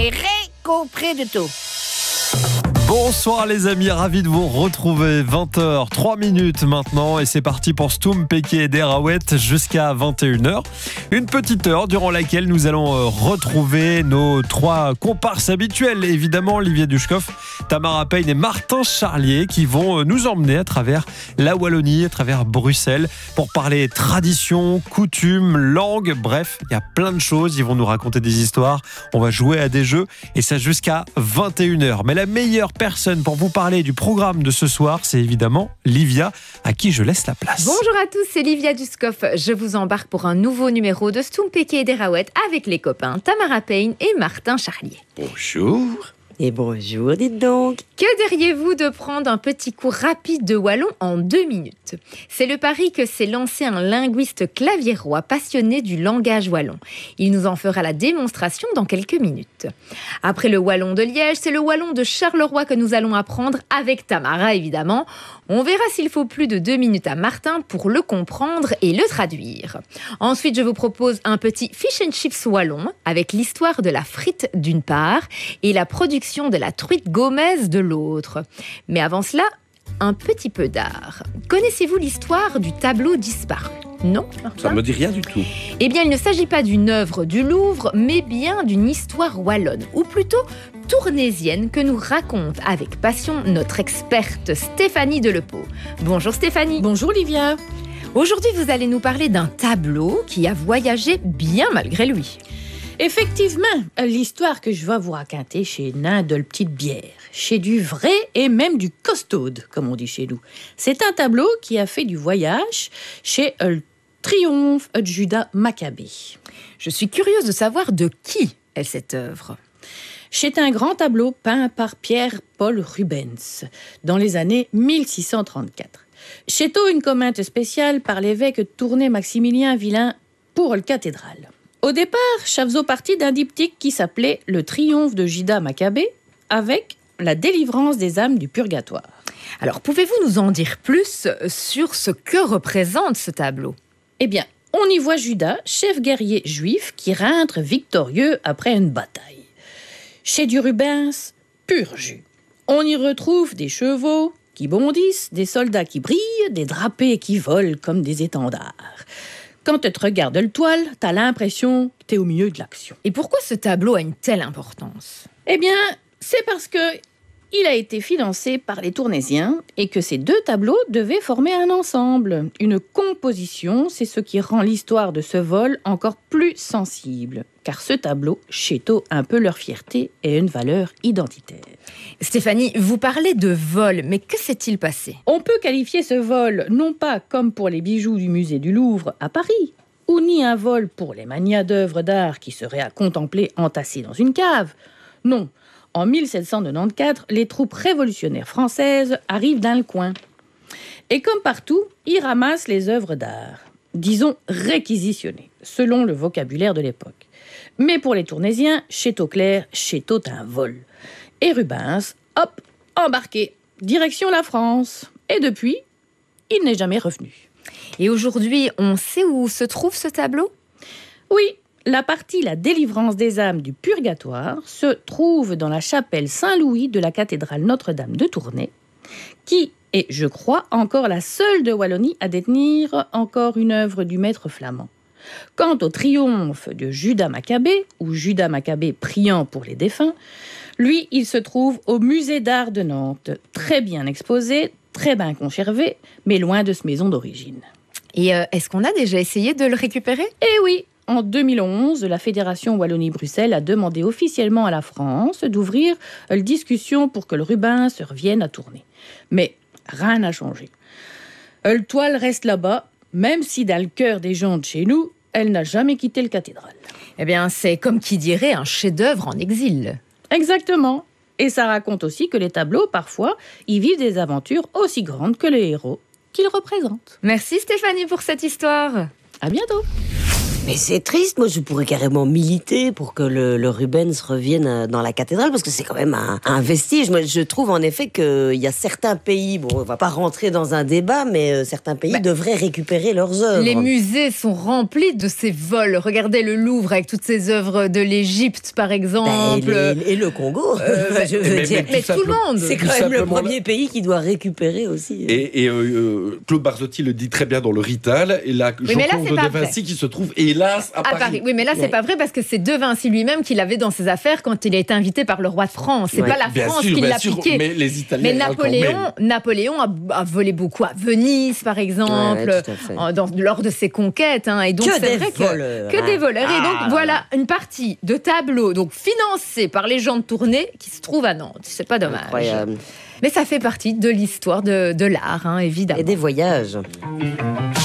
et récouperé de tout. Bonsoir les amis, ravi de vous retrouver. 20h, 3 minutes maintenant et c'est parti pour Stoum, Péké et Derawet jusqu'à 21h. Une petite heure durant laquelle nous allons retrouver nos 3 comparses habituels. Évidemment, Olivier Dushkov, Tamara Payne et Martin Charlier qui vont nous emmener à travers la Wallonie, à travers Bruxelles pour parler tradition, coutumes, langue. Bref, il y a plein de choses. Ils vont nous raconter des histoires. On va jouer à des jeux et ça jusqu'à 21h. Mais la meilleure personne pour vous parler du programme de ce soir, c'est évidemment Livia, à qui je laisse la place. Bonjour à tous, c'est Livia Dushkov. Je vous embarque pour un nouveau numéro de Stoum, Péké et Derawet avec les copains Tamara Payne et Martin Charlier. Bonjour. Et bonjour, dites donc. Que diriez-vous de prendre un petit cours rapide de wallon en 2 minutes ? C'est le pari que s'est lancé un linguiste claviérois passionné du langage wallon. Il nous en fera la démonstration dans quelques minutes. Après le wallon de Liège, c'est le wallon de Charleroi que nous allons apprendre avec Tamara, évidemment. On verra s'il faut plus de 2 minutes à Martin pour le comprendre et le traduire. Ensuite, je vous propose un petit fish and chips wallon avec l'histoire de la frite d'une part et la production de la truite gaumaise de l'autre. Mais avant cela, un petit peu d'art. Connaissez-vous l'histoire du tableau disparu ? Non, Martin ? Ça me dit rien du tout. Eh bien, il ne s'agit pas d'une œuvre du Louvre, mais bien d'une histoire wallonne, ou plutôt tournaisienne, que nous raconte avec passion notre experte Stéphanie Delepau. Bonjour Stéphanie. Bonjour Livia. Aujourd'hui, vous allez nous parler d'un tableau qui a voyagé bien malgré lui. Effectivement, l'histoire que je vais vous raconter chez nain de la petite bière, chez du vrai et même du costaude, comme on dit chez nous. C'est un tableau qui a fait du voyage chez le triomphe de Judas Maccabée. Je suis curieuse de savoir de qui est cette œuvre. C'est un grand tableau peint par Pierre-Paul Rubens dans les années 1634. C'est une commande spéciale par l'évêque de Tournai Maximilien Villain pour le cathédrale. Au départ, ça faisait partie d'un diptyque qui s'appelait « Le triomphe de Judas Maccabée » avec la délivrance des âmes du purgatoire. Alors, pouvez-vous nous en dire plus sur ce que représente ce tableau ? Eh bien, on y voit Judas, chef guerrier juif, qui rentre victorieux après une bataille. Chez du Rubens, pur jus. On y retrouve des chevaux qui bondissent, des soldats qui brillent, des drapés qui volent comme des étendards. Quand tu te regardes le toile, t'as l'impression que t'es au milieu de l'action. Et pourquoi ce tableau a une telle importance ? Eh bien, c'est parce que il a été financé par les Tournaisiens et que ces 2 tableaux devaient former un ensemble. Une composition, c'est ce qui rend l'histoire de ce vol encore plus sensible. Car ce tableau chéteau un peu leur fierté et une valeur identitaire. Stéphanie, vous parlez de vol, mais que s'est-il passé ? On peut qualifier ce vol non pas comme pour les bijoux du musée du Louvre à Paris, ou ni un vol pour les manias d'œuvres d'art qui seraient à contempler entassés dans une cave. Non, en 1794, les troupes révolutionnaires françaises arrivent dans le coin. Et comme partout, ils ramassent les œuvres d'art, disons réquisitionnées, selon le vocabulaire de l'époque. Mais pour les Tournaisiens, chéteau clair, chéteau un vol. Et Rubens, hop, embarqué, direction la France. Et depuis, il n'est jamais revenu. Et aujourd'hui, on sait où se trouve ce tableau ? Oui, la partie La délivrance des âmes du purgatoire se trouve dans la chapelle Saint-Louis de la cathédrale Notre-Dame de Tournai, qui est, je crois, encore la seule de Wallonie à détenir encore une œuvre du maître flamand. Quant au triomphe de Judas Maccabée, ou Judas Maccabée priant pour les défunts, lui, il se trouve au musée d'art de Nantes, très bien exposé, très bien conservé, mais loin de sa maison d'origine. Et est-ce qu'on a déjà essayé de le récupérer ? Eh oui, en 2011, la Fédération Wallonie-Bruxelles a demandé officiellement à la France d'ouvrir une discussion pour que le Rubens revienne à tourner. Mais rien n'a changé. Le toile reste là-bas, même si dans le cœur des gens de chez nous, elle n'a jamais quitté le cathédrale. Eh bien, c'est comme qui dirait un chef-d'œuvre en exil. Exactement. Et ça raconte aussi que les tableaux, parfois, y vivent des aventures aussi grandes que les héros qu'ils représentent. Merci Stéphanie pour cette histoire. À bientôt. Mais c'est triste, moi je pourrais carrément militer pour que le Rubens revienne dans la cathédrale, parce que c'est quand même un vestige. Moi je trouve en effet qu'il y a certains pays, bon on va pas rentrer dans un débat, mais certains pays devraient récupérer leurs œuvres. Les musées sont remplis de ces vols. Regardez le Louvre avec toutes ces œuvres de l'Égypte par exemple. Et le Congo, je veux dire. Mais tout le monde. C'est quand même le premier pays qui doit récupérer aussi. Et Claude Barzotti le dit très bien dans le Rital, et la Joconde de Vinci qui se trouve hélas à Paris. Oui, mais là c'est pas vrai parce que c'est De Vinci lui-même qui l'avait dans ses affaires quand il a été invité par le roi de France. C'est pas la France qui l'a piqué. Mais les Italiens. Mais Napoléon a volé beaucoup à Venise par exemple, lors de ses conquêtes. Et donc c'est vrai que des voleurs. Et donc voilà une partie de tableaux donc financés par les gens de tournée qui se trouvent à Nantes. C'est pas dommage. Incroyable. Mais ça fait partie de l'histoire de l'art, évidemment. Et des voyages.